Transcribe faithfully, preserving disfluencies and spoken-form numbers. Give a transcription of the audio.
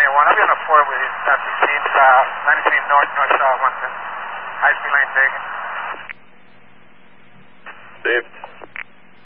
one. I'll be on a four with you. That's sixteen south, ninety-three north, north south, one ten. High speed lane taken.